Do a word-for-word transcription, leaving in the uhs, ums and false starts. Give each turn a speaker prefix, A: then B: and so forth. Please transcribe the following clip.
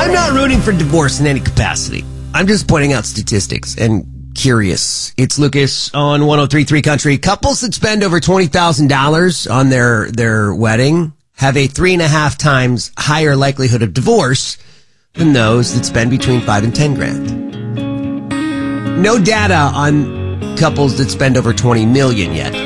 A: I'm not rooting for divorce in any capacity. I'm just pointing out statistics and curious. It's Lucas on one oh three point three Country. Couples that spend over twenty thousand dollars on their, their wedding have a three and a half times higher likelihood of divorce than those that spend between five and ten grand. No data on couples that spend over twenty million yet.